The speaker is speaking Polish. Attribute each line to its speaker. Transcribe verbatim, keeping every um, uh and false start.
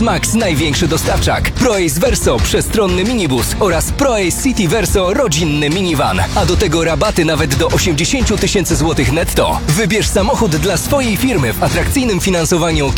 Speaker 1: Max największy dostawczak, ProAce Verso przestronny minibus oraz ProAce City Verso rodzinny minivan. A do tego rabaty nawet do osiemdziesiąt tysięcy złotych netto. Wybierz samochód dla swojej firmy w atrakcyjnym finansowaniu